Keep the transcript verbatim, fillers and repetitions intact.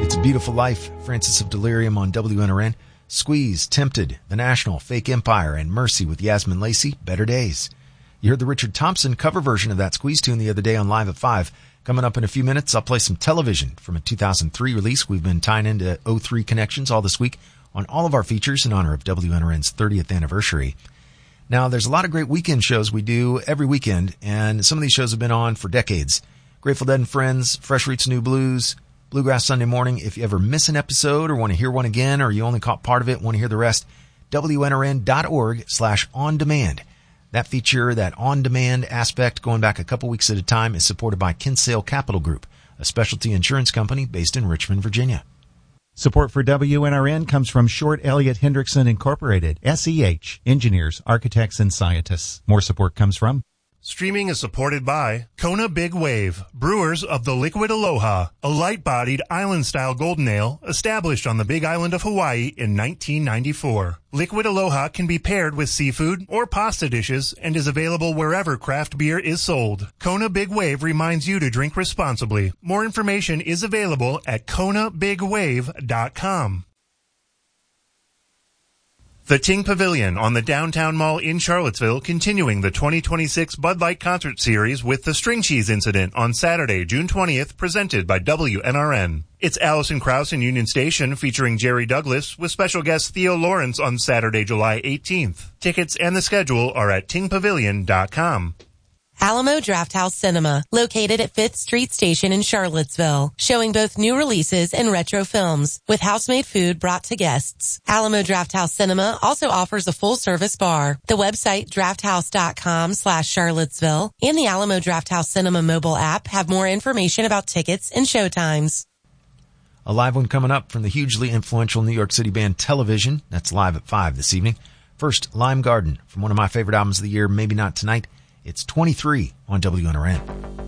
It's a Beautiful Life, Francis of Delirium on W N R N. Squeeze, Tempted, The National, Fake Empire, and Mercy with Yasmin Lacey, Better Days. You heard the Richard Thompson cover version of that Squeeze tune the other day on Live at five. Coming up in a few minutes, I'll play some Television from a two thousand three release. We've been tying into oh three connections all this week on all of our features in honor of W N R N's thirtieth anniversary. Now, there's a lot of great weekend shows we do every weekend, and some of these shows have been on for decades. Grateful Dead and Friends, Fresh Roots New Blues, Bluegrass Sunday Morning. If you ever miss an episode or want to hear one again, or you only caught part of it, want to hear the rest, W N R N dot org slash on demand. That feature, that on-demand aspect, going back a couple weeks at a time, is supported by Kinsale Capital Group, a specialty insurance company based in Richmond, Virginia. Support for W N R N comes from Short Elliott Hendrickson Incorporated, S E H, engineers, architects, and scientists. More support comes from Streaming is supported by Kona Big Wave, brewers of the Liquid Aloha, a light-bodied island-style golden ale established on the Big Island of Hawaii in nineteen ninety-four. Liquid Aloha can be paired with seafood or pasta dishes and is available wherever craft beer is sold. Kona Big Wave reminds you to drink responsibly. More information is available at kona big wave dot com. The Ting Pavilion on the Downtown Mall in Charlottesville, continuing the twenty twenty-six Bud Light Concert Series with the String Cheese Incident on Saturday, June twentieth, presented by W N R N. It's Alison Krauss in Union Station featuring Jerry Douglas with special guest Theo Lawrence on Saturday, July eighteenth. Tickets and the schedule are at ting pavilion dot com. Alamo Drafthouse Cinema, located at fifth Street Station in Charlottesville, showing both new releases and retro films, with house-made food brought to guests. Alamo Drafthouse Cinema also offers a full-service bar. The website drafthouse.com slash Charlottesville and the Alamo Drafthouse Cinema mobile app have more information about tickets and showtimes. A live one coming up from the hugely influential New York City band Television. That's live at five this evening. First, Lime Garden from one of my favorite albums of the year, Maybe Not Tonight. It's twenty-three on W N R N.